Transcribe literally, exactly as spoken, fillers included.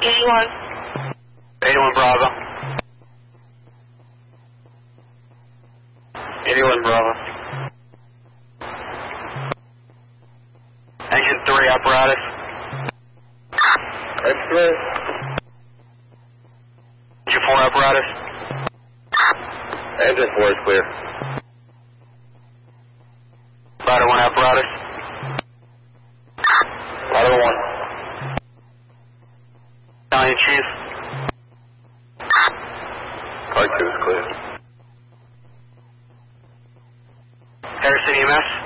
eighty-one. eighty-one Bravo. eighty-one Bravo. Engine three apparatus. Excellent. Engine four apparatus. Engine four is clear. Ladder one apparatus. Ladder one. Battalion Chief. Car two is clear. Harrison E M S.